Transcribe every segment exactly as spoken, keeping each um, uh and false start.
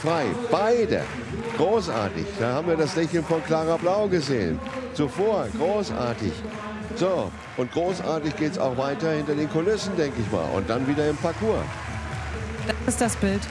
frei. Beide. Großartig. Da haben wir das Lächeln von Clara Blau gesehen. Zuvor. Großartig. So. Und großartig geht es auch weiter hinter den Kulissen, denke ich mal. Und dann wieder im Parcours. Das ist das Bild.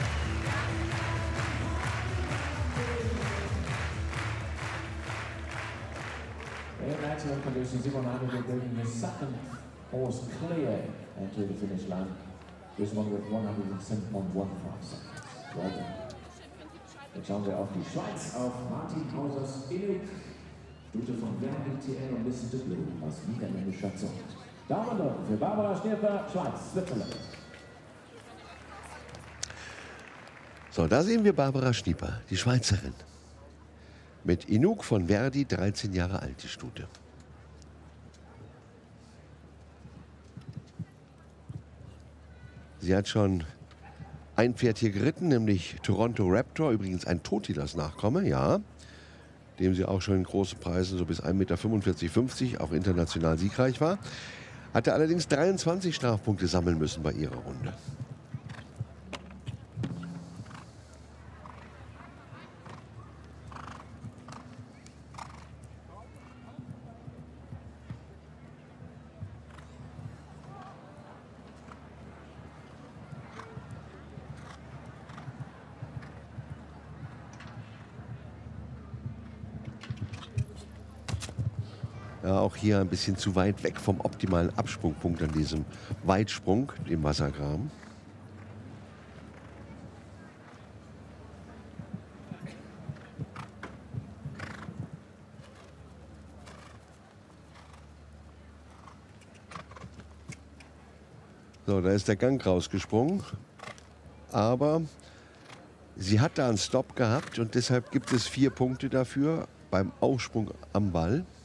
In excellent condition, Simon Hamilton bringing his second horse clear into the finish line. This one with one hundred seven point one five seconds. Well done. Jetzt schauen wir auf die Schweiz, auf Martin Hausers Inuk. Stute von Verdi T L und Listen to Blue aus niederländischer Zucht. Daumen hoch für Barbara Schnirper, Schweiz, Switzerland. So, da sehen wir Barbara Schnieper, die Schweizerin. Mit Inuk von Verdi, dreizehn Jahre alt, die Stute. Sie hat schon ein Pferd hier geritten, nämlich Toronto Raptor, übrigens ein Totilas Nachkomme, ja. Dem sie auch schon in großen Preisen so bis ein Meter fünfundvierzig, fünfzig auch international siegreich war. Hatte allerdings dreiundzwanzig Strafpunkte sammeln müssen bei ihrer Runde. Ja, auch hier ein bisschen zu weit weg vom optimalen Absprungpunkt an diesem Weitsprung, dem Wassergraben. So, da ist der Gang rausgesprungen, aber sie hat da einen Stop gehabt und deshalb gibt es vier Punkte dafür beim Aufsprung am Ball.